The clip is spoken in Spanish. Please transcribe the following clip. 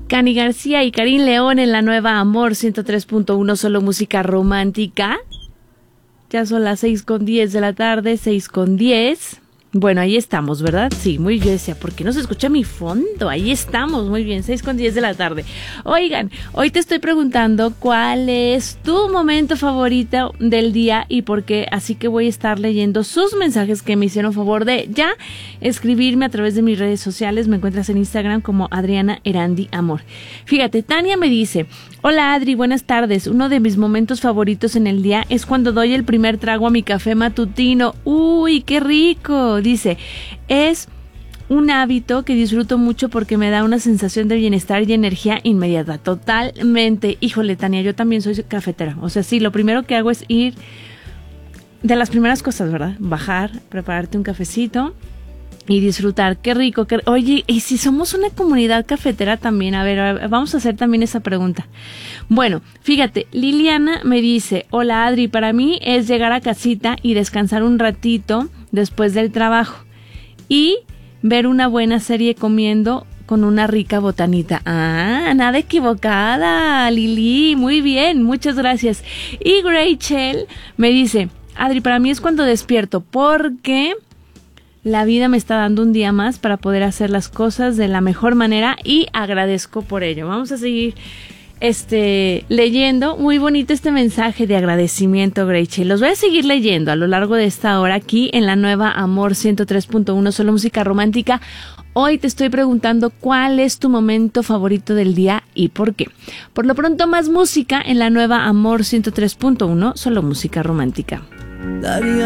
Cani García y Karim León en la nueva Amor 103.1, solo música romántica. Ya son las 6:10 de la tarde, 6:10. Bueno, ahí estamos, ¿verdad? Sí, muy bien. Decía, ¿por qué no se escucha mi fondo? Ahí estamos, muy bien, 6:10 de la tarde. Oigan, hoy te estoy preguntando cuál es tu momento favorito del día y por qué, así que voy a estar leyendo sus mensajes que me hicieron favor de ya escribirme a través de mis redes sociales. Me encuentras en Instagram como Adriana Erandi Amor. Fíjate, Tania me dice: hola Adri, buenas tardes. Uno de mis momentos favoritos en el día es cuando doy el primer trago a mi café matutino. ¡Uy, qué rico! Dice, es un hábito que disfruto mucho porque me da una sensación de bienestar y energía inmediata. Totalmente. Híjole, Tania, yo también soy cafetera. O sea, sí, lo primero que hago es ir de las primeras cosas, ¿verdad? Bajar, prepararte un cafecito y disfrutar. Qué rico. Oye, y si somos una comunidad cafetera también, a ver, vamos a hacer también esa pregunta. Bueno, fíjate, Liliana me dice: hola Adri, para mí es llegar a casita y descansar un ratito después del trabajo y ver una buena serie comiendo con una rica botanita. Ah, nada equivocada, Lili, muy bien, muchas gracias. Y Rachel me dice: Adri, para mí es cuando despierto porque la vida me está dando un día más para poder hacer las cosas de la mejor manera y agradezco por ello. Vamos a seguir leyendo. Muy bonito este mensaje de agradecimiento, Rachel. Los voy a seguir leyendo a lo largo de esta hora aquí en la nueva Amor 103.1, solo música romántica. Hoy te estoy preguntando cuál es tu momento favorito del día y por qué. Por lo pronto, más música en la nueva Amor 103.1, solo música romántica.